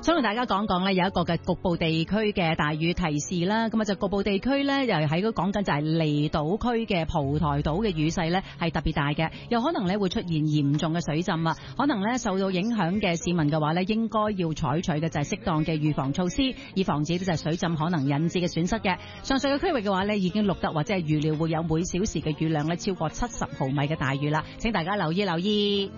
想同大家講講咧，有一個嘅局部地區嘅大雨提示啦。咁啊，就局部地區咧，又喺嗰講緊就係離島區嘅蒲台島嘅雨勢咧係特別大嘅，有可能咧會出現嚴重嘅水浸啊。可能咧受到影響嘅市民嘅話咧，應該要採取嘅就係適當嘅預防措施，以防止就係水浸可能引致嘅損失嘅。上述嘅區域嘅話咧，已經錄得或者係預料會有每小時嘅雨量咧超過70毫米嘅大雨啦。請大家留意。